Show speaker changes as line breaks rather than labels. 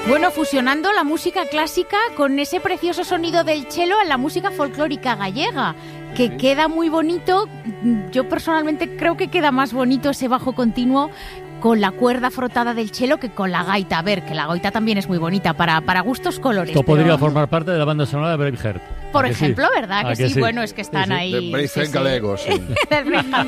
Bueno, fusionando la música clásica con ese precioso sonido del cello en la música folclórica gallega, que queda muy bonito. Yo personalmente creo que queda más bonito ese bajo continuo con la cuerda frotada del cello que con la gaita. A ver, que la gaita también es muy bonita, para gustos colores.
Esto podría formar parte de la banda sonora de Braveheart.
Por ejemplo, ¿verdad? Que sí, bueno, es que están ahí.
De Braveheart galego, sí.